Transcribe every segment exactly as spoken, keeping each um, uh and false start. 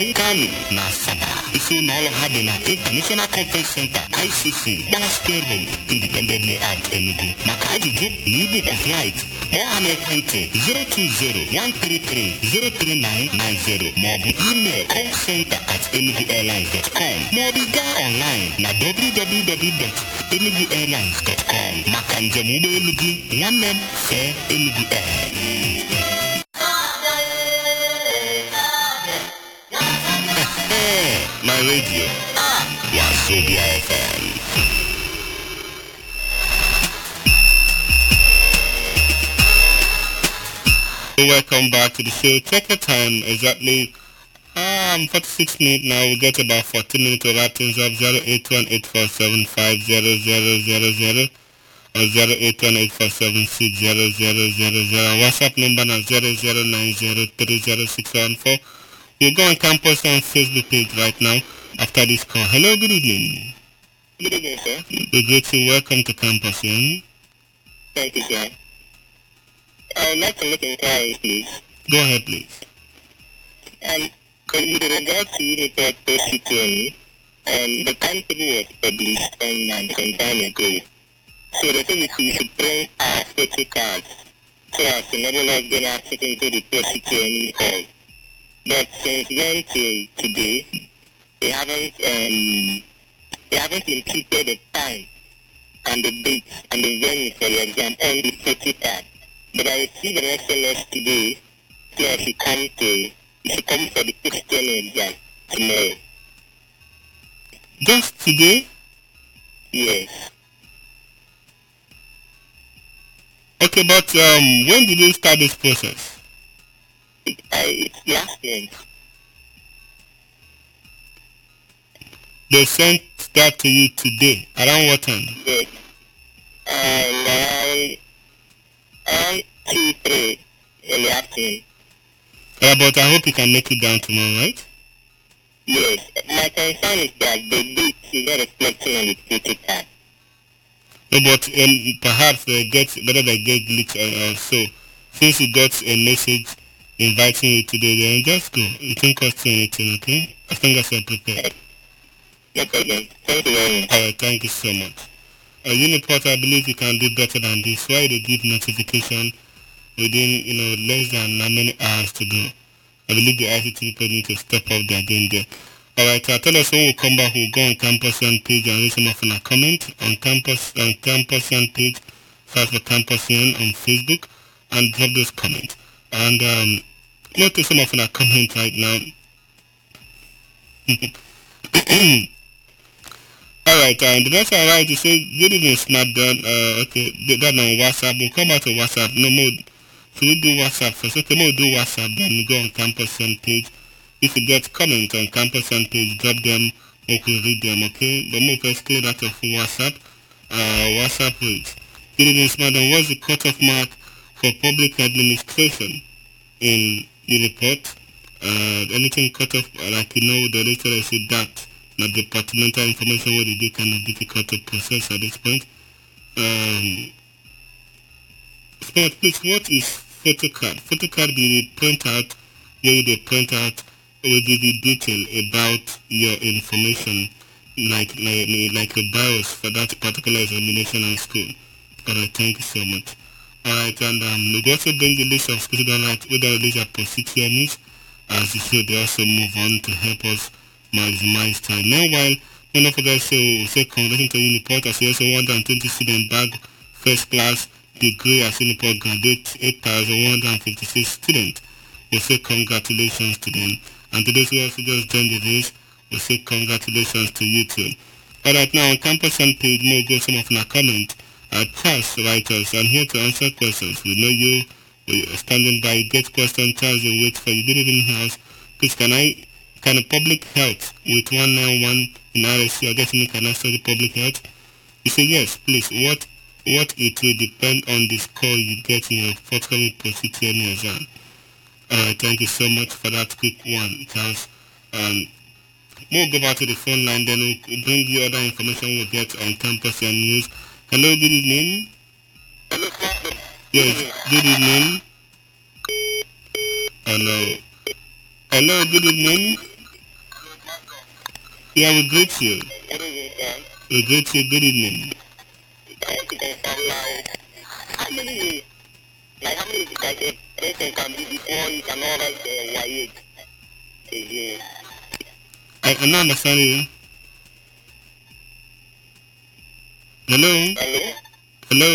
Kano na Asaba. Isi ụlọ ọrụ ha dị na International Conference Center I C C Gbalaspia Road Independent Layout Enugu. Maka ajụjụ na ibuku flight kpọọ ha n'ekwentị zero two zero one three three zero three nine nine zero maọbụ email callcenter at enuguairlines dot com maọbụ gaa online na w w w dot enugu airlines dot com maka njem ụgbọelu gị nwanne m fee Enugu Air. My radio, Wazobia F M. Welcome back to the show. Check the time exactly. Um, forty-six minutes now. We get about fourteen minutes to wrap things up. Zero eight one eight four seven five zero zero zero zero or zero eight one eight four seven six zero zero zero zero. WhatsApp number now zero zero nine zero three zero six one four. We'll go on campus on Facebook page right now after this call. Hello, good evening. Good evening, sir. We're great to welcome to campus, yeah? Thank you, sir. I would like to make an inquiry, please. Go ahead, please. Um, with regard to Uniport P C T, um, the timetable was published online some time ago. So the thing is we should print our safety cards so as to never let them access into the P C T hall. But since then till today, they haven't um they haven't included the time and the date and the venue for the exam and the safety card. But I received an S M S today so I should come to you should come for the Christian exam tomorrow. Just today? Yes. Okay, but um when did you start this process? It, uh, it's last month. They sent that to you today. Around what time? Yes. And I around two, three in the afternoon. Yeah, but I hope you can make it down tomorrow, right? Yes. My concern is that the date is not reflecting on the safety card. No, but um, perhaps they get whether they get glitch or, or so. Since you got a message inviting you today, then just go. It won't cost you anything, okay? As long as you're prepared. No problem. Thank you very much. Alright, thank you so much. Uh, Uniport, I believe you can do better than this. Why they give notification within, you know, less than how many hours to go? I believe the I C T people need to step up their game there. Alright, uh, tell us when we come back, we'll go on Campus Young page and read some of our comment on Campus on Campus Young page, search for Campus Young on Facebook and drop those comments. And um notice some of our comments right now. Alright, and the next one right, you say, good evening, Smart Dad. Uh, okay, that on WhatsApp. We'll come back to WhatsApp. No more. So we do WhatsApp first. Okay, we'll do WhatsApp, then we go on Campus Young page. If you get comments on Campus Young page, drop them, we will read them, okay? But more first clear that of WhatsApp. Uh, WhatsApp page. Good evening, Smart Dad. What's the cutoff mark for public administration in the report? Uh, anything cut off, like you know, the lecturer said that. Not departmental information where they do kind of difficult to process at this point. Um, Smart, please, what is photocard? Photocard be the printout where they print out with the detail about your information, like like like a BIOS for that particular examination and school. Alright, thank you so much. Alright, and um, we'll also bring the list of schools that like whether these are constituents, as you should they also move on to help us maximize time. Meanwhile, one of us say, say congratulations to Uniport as also one hundred twenty student bag first class degree as Uniport graduate eight thousand one hundred fifty-six students. We say congratulations to them. And to those who also just joined the race, we say congratulations to you too. Alright, now on Campus Young page, more go some of our comments. Our past writers, I'm here to answer questions. We know you, we are standing by, get question, Charles, and wait for you. Good evening, house. Please, can I Can public health with one ninety-one in R S C, I guess you can I study public health? You say yes, please. What what it will depend on the score you get in your forthcoming post-C T N exam. Uh, thank you so much for that quick one, Charles. Um, we'll go back to the phone line, then we'll bring you other information we'll get on campus and news. Hello, good evening. Hello, sir. Yes, good evening. Hello. Hello, good evening. Yeah, we greet you. Good evening, sir. We greet you. Good evening. Thank you, sir. Like, how many, like, how many, like, uh, lessons can be before you can all like, uh, your age? Yeah. I, I'm not understanding you. Hello? Hello? Hello?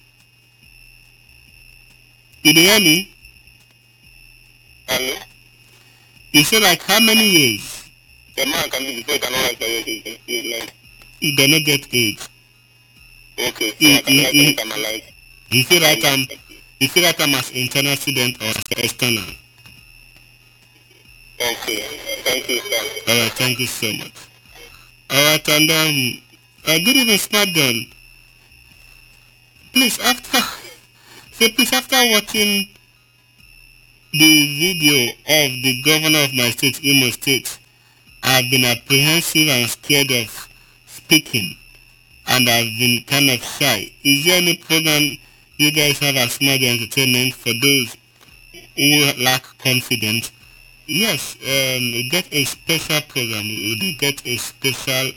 You dey hear me? Hello? You say like how many years? The man can be before you can all like, uh, yeah, yeah, yeah. You do not get age. Okay, so You, I can you, like, you, anytime I like. you feel like I'm, you feel like I'm as internal student or as external? Okay, thank you, sir. Alright, thank you so much. Alright, and um, uh, good evening, Smart Girl. Please, after, so please, after watching the video of the governor of my state, Imo State, I've been apprehensive and scared of speaking, and I've been kind of shy. Is there any program you guys have as Smart Entertainment for those who lack confidence? Yes, um, we get a special program. We get a special,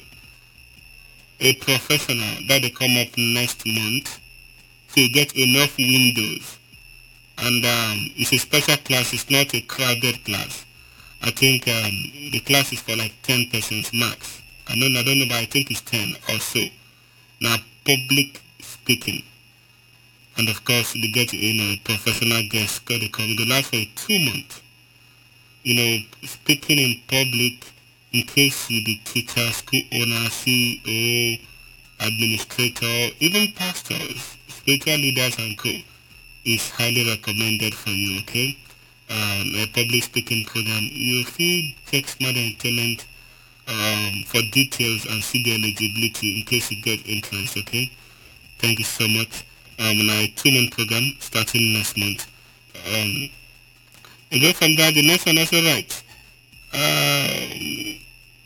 a professional that they come up next month. So you get enough windows. And um, it's a special class. It's not a crowded class. I think um, the class is for like ten persons max. I don't, I don't know, but I think it's ten or so. Now, public speaking. And of course, they get, you know, professional guests. Because they come. They last for two months. You know, speaking in public, in case you be teacher, school owner, C E O, administrator, even pastors, spiritual leaders and co, is highly recommended for you, okay? Um, a public speaking program. You see check Smart Entertainment um, for details and see the eligibility in case you get interest, okay? Thank you so much. Um, on a two-month program starting next month. Um, Away from that, the next one also right. Um,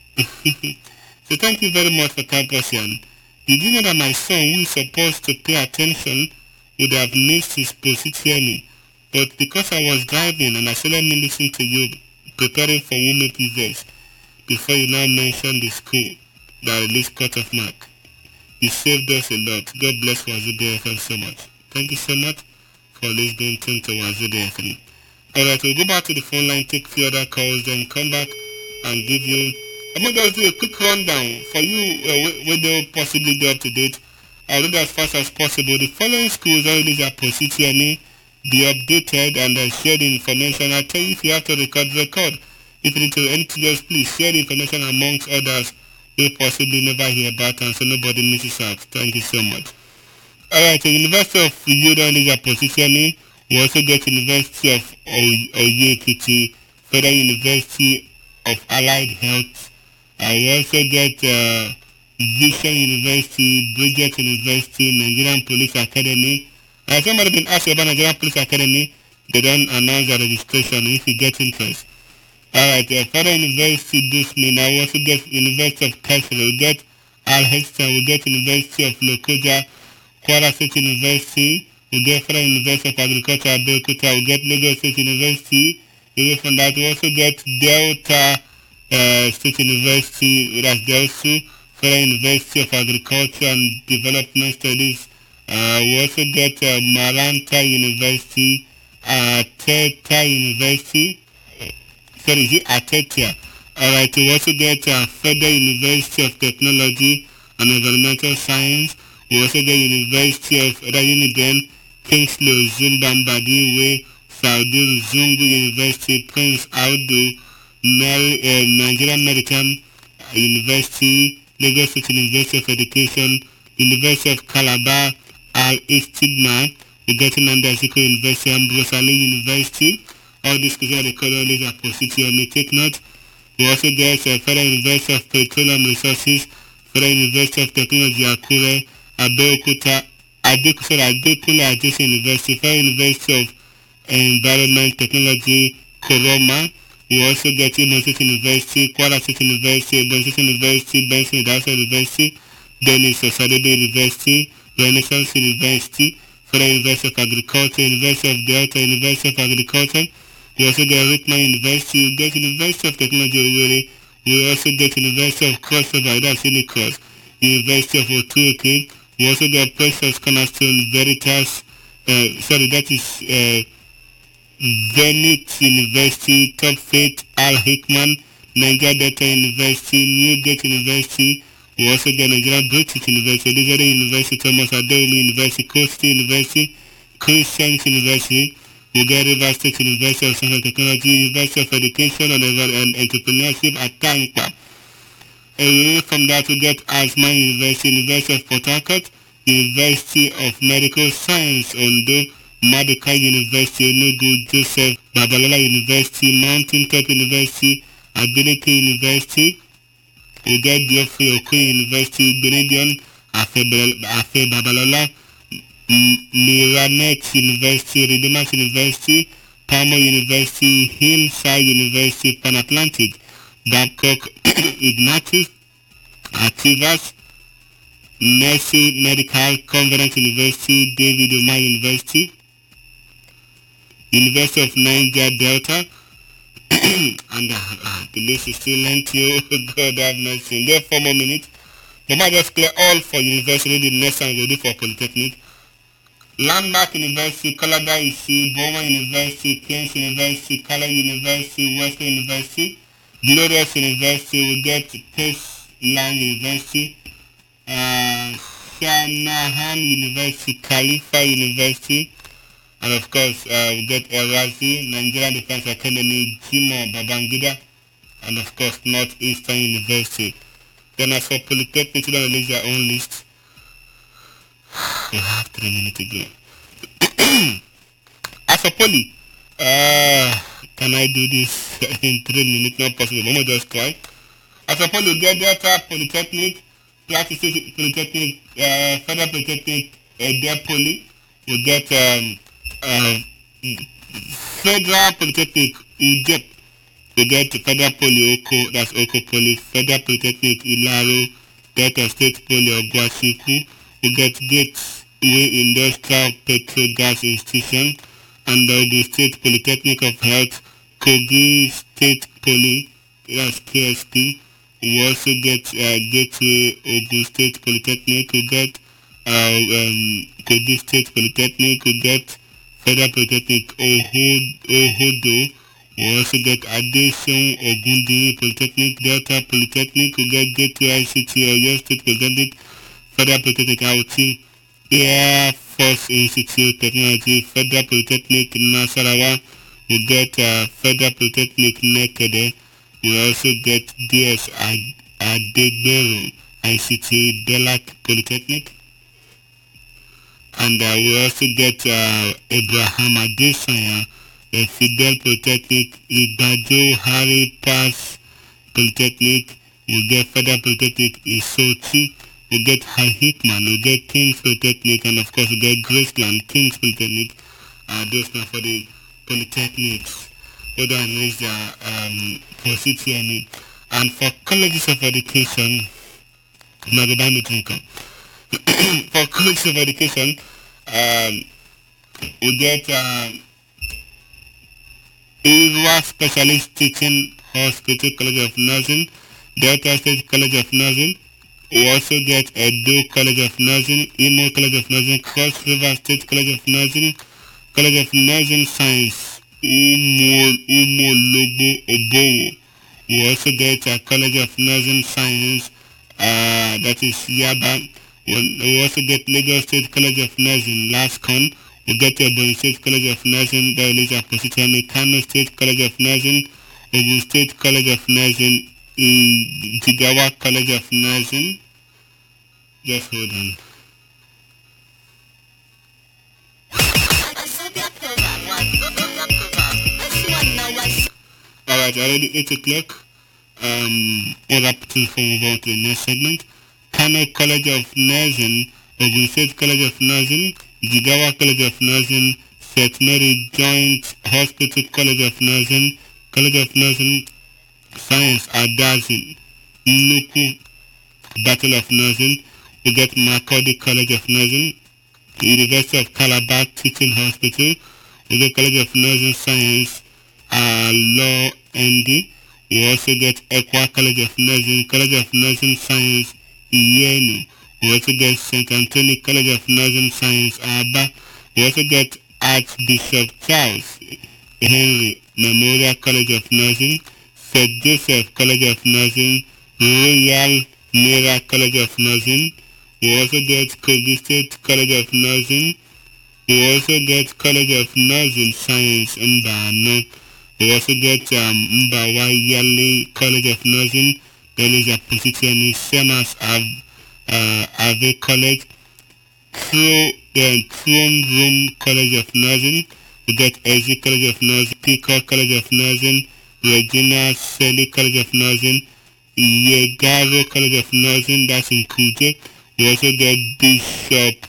so thank you very much for Camposian. Did you know that my son, who is supposed to pay attention, would have missed his positioni? But because I was driving and I said, let me listen to you preparing for Women Events before you now mention the school that released cut-off mark. You saved us a lot. God bless Wazobia F M so much. Thank you so much for listening to Wazobia F M. Alright, we'll go back to the phone line, take a few other calls, then come back and give you... I'm going to just do a quick rundown for you uh, where they'll possibly be up to date. I'll do that as fast as possible. The following schools already are positioning, be updated and uh, share the information. I'll tell you if you have to record, record. If you need to enter, just please share the information amongst others who possibly never hear about and so nobody misses out. Thank you so much. Alright, the University of Yoda is positioning. We also get University of Oye-Ekiti, Federal University of Allied Health. Uh, we also get uh, Vision University, Bridget University, Nigerian Police Academy. Uh, somebody been asked about Nigerian Police Academy. They don't announce the registration if you get interest. Alright, uh, Federal University Dusmin. I also get University of Texas. We get Al Hexton. We get University of Lokoja, Kwara State University. We get Federal University of Agriculture, Abeokuta. We get Lagos State University. Away from that, we also get Delta uh, State University, that's Delsu, Federal University of Agriculture and Development Studies. Uh, we also get uh, Maranta University, uh, Teta University. Sorry, is it Atetia? Alright, we also get uh, Federal University of Technology and Environmental Science. We also get University of Rayuniben, Kingsley Zumbambadiwe, Saudi Zungu University, Prince Audu, Mary, uh, Nigerian American University, Lagos State University of Education, University of Calabar, Al Istigma, we get Nanda Ziko University, Ambrose Ali University. All these schools are the colonies are positive on the take note. We also get uh, Federal University of Petroleum Resources, Federal University of Technology Akure, Abeokuta, Adekule Adjacent University, Federal University of Environment Technology, Koroma. We also get Imo State University, Kwara State University, Ebonyi State University, Benson Industrial University, Denis Osadebe University, Renaissance University, Federal University of Agriculture, University of Delta, University of Agriculture. We also get Rickman University, we get University of Technology, Owerri. We also get University of Crossover, that's Unicross, University of Otuoke. We also get Precious Cornerstone, Veritas, uh, sorry, that is uh, Zenith University, Top Faith, Al Hickman, Nigeria Delta University, Newgate University. We also get Nigeria British University, Elizabeth University, Thomas Adewale University, Coastal University, Christian University. We get River State University of Science and Technology, University of Education and, and Entrepreneurship at Tankwa. Away from that, we get Asman University, University of Port Harcourt, University of Medical Science, Ondo, Maduka University, Enugu, Joseph Babalola University, Mountain Top University, Ability University. We get Geoffrey Okoye University, Benedion, Afe Babalola, Miranet University, Redeemers University, Palmer University, Hillside University, Pan Atlantic, Babcock Ignatius, Ativas, Mercy Medical, Covenant University, David Omar University, University of Niger Delta, and uh, uh, the list is still lengthy. Oh, God have mercy. There are four more minutes. They might just clear all for university. The next time we'll do for Polytechnic. Landmark University, Colada E C, Bowman University, Kings University, Kala University, Western University, Glorious University, we get Pace Land University, uh, Shanahan University, Khalifa University, and of course uh, we get Erazi, Nigerian Defense Academy, Jimo Babangida, and of course Northeastern University. Then as for Polytechnic, they release their own list. We have three minutes to go. As for Poly, uh, can I do this in three minutes? Not possible. Let me just try. As for Poly, we get Delta Polytechnic, Plateau State Polytechnic, uh, Federal Polytechnic, Ede Poly. We get um, uh, Federal Polytechnic, U J E P. We get Federal Poly Oko, that's Oko Poly, Federal Polytechnic Ilaro, Delta State Poly Ogwashiku. We get Gateway Industrial Petrol Gas Institution and the Ogun State Polytechnic of Health, Kogi State Poly, that's K S P. We also get uh, Gateway Ogun State Polytechnic. We get uh, um, Kogi State Polytechnic. We get Federal Polytechnic Ohodo. We also get Adesun Ogundi Polytechnic, Delta Polytechnic. We get Gateway I C T, Oyo State Polytechnic, Federal Polytechnic Auti, Air Force Institute Technology, Federal Polytechnic Nasarawa. We get uh, Federal Polytechnic Nekede. We also get D S Adegbero I C T Delac Polytechnic. And uh, we also get uh, Abraham Adesanya, the Fidel Polytechnic, Ibajo Harry Pass Polytechnic. We get Federal Polytechnic Isoti. We get High Hickman. We get King's Polytechnic, and of course we get Graceland King's Polytechnic. Uh, those now for the polytechnics. Whether unless they are um, for C T N E. And for colleges of education, now go buy me drinker. For colleges of education, um, we get um, Ira Specialist Teaching Hospital College of Nursing, Delta State College of Nursing. We also get Edo College of Nursing, Imo College of Nursing, Cross River State College of Nursing, College of Nursing Science, Umo, Umo Lobo Obowo. We also get a College of Nursing Science, uh, that is Yaba. We also get Lagos State College of Nursing, LASCON. We get Ebonyi State College of Nursing, that is Apositani, Kano State College of Nursing, Ogun State College of Nursing, Jigawa College of Nursing. Just hold on. Alright, already eight o'clock. Um, all up to move on to the next segment. Kano College of Nursing, Ogun State College of Nursing, Jigawa College of Nursing, Saint Mary Joint Hospital College of Nursing, College of Nursing Science Adazin, Nuku Battle of Nursing. We get Makurdi College of Nursing, University of Calabar Teaching Hospital. We get College of Nursing Science, uh, Law N D. We also get Ekwa College of Nursing, College of Nursing Science, Iyenu. We also get Saint Anthony College of Nursing Science, Aba. We also get Archbishop Charles Henry Memorial College of Nursing, Saint Joseph College of Nursing, Royal Mira College of Nursing. We also get Kogi State College of Nursing. We also get College of Nursing Science in Mbano. We also get um, Mbawa Yali College of Nursing. Then is a position same as Ave, uh, Ave College. Through the Throne Room College of Nursing. We get Ezi College of Nursing, Peacock College of Nursing, Regina Selly College of Nursing, Yegaro College of Nursing, that's in Kuje. We also get Bishop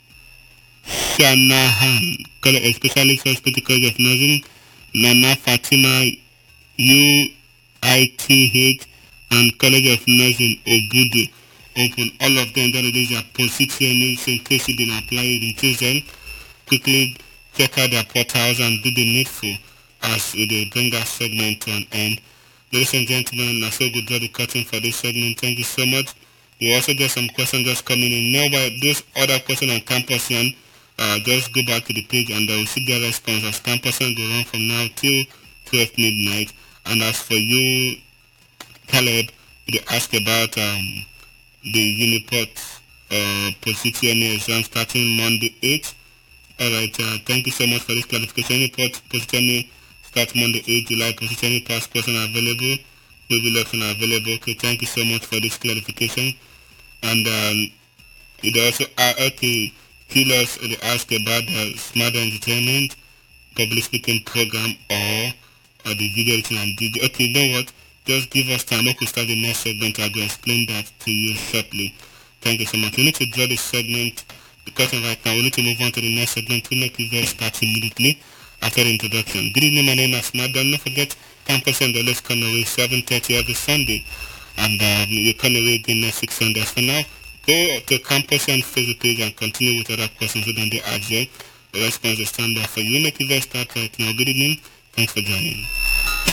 Shanahan College, Specialist Hospital College of Nursing, Nana Fatima U I T H, and College of Nursing Obudu. Open all of them. That is a position in case you didn't apply it in prison. Quickly check out their portals and do the needful as they bring that segment to an end. Ladies and gentlemen, I so good draw the curtain for this segment. Thank you so much. We also get some questions just coming in. Now, by those other questions on campus, and uh, just go back to the page and I will see their response as campus and go on from now till twelve midnight. And as for you, Caleb, they ask about um, the Uniport uh, position exam starting Monday eighth. Alright, uh, thank you so much for this clarification. Uniport position start Monday eighth July. Position passports are available. Maybe option are available. Okay, thank you so much for this clarification. And um, it also uh, okay, tell us they ask about the Smart Entertainment public speaking program or, or the video editing and D J. Okay, you know what? Just give us time. We could start the next segment. I'll go explain that to you shortly. Thank you so much. We need to draw this segment because right now we need to move on to the next segment to make it start immediately after the introduction. Good evening, my name is Matt. Don't forget Campus and the Let's Come Away seven thirty every Sunday. And um, you come away again next six Sundays. For now, go to Campus and Facebook page and continue with other questions within the ask there. The response is standard for you. Make it start right now. Good evening. Thanks for joining.